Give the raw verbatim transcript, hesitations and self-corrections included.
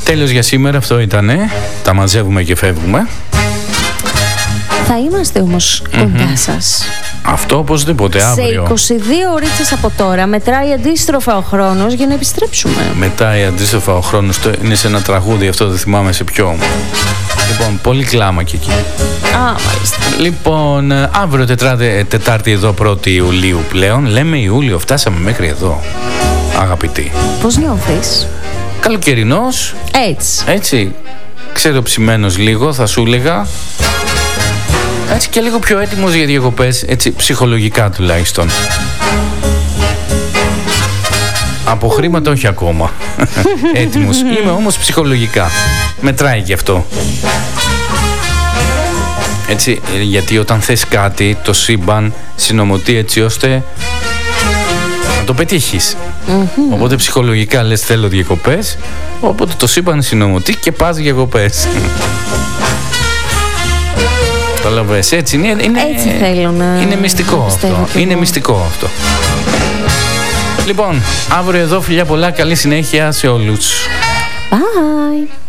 Τέλος για σήμερα, αυτό ήτανε. Τα μαζεύουμε και φεύγουμε. Θα είμαστε όμως mm-hmm. κοντά σας. Αυτό οπωσδήποτε αύριο. Σε είκοσι δύο ώρες από τώρα μετράει αντίστροφα ο χρόνος για να επιστρέψουμε. Μετράει αντίστροφα ο χρόνος. Είναι σε ένα τραγούδι, αυτό δεν θυμάμαι σε ποιο. Λοιπόν, πολύ κλάμα και εκεί. Α, μάλιστα. Λοιπόν, αύριο τετράτε, Τετάρτη εδώ πρώτη Ιουλίου πλέον. Λέμε Ιούλιο, φτάσαμε μέχρι εδώ. Αγαπητοί. Πώς νιώθεις? Καλοκαιρινός. Έτσι. Έτσι. Ξεροψημένος λίγο, θα σου έλεγα. Έτσι και λίγο πιο έτοιμος για διακοπές, έτσι ψυχολογικά τουλάχιστον. Από χρήματα όχι ακόμα. Έτοιμος είμαι όμως ψυχολογικά. Μετράει και αυτό. Έτσι, γιατί όταν θες κάτι, το σύμπαν συνομωτεί έτσι ώστε να το πετύχεις. Mm-hmm. Οπότε ψυχολογικά λες θέλω διακοπές, οπότε το σύμπαν συνομωτεί και πας διακοπές. Καταλαβες, έτσι είναι, είναι, έτσι θέλω να... είναι μυστικό αυτό. Είναι μυστικό αυτό. Λοιπόν, αύριο εδώ φιλιά πολλά, καλή συνέχεια σε όλους. Bye.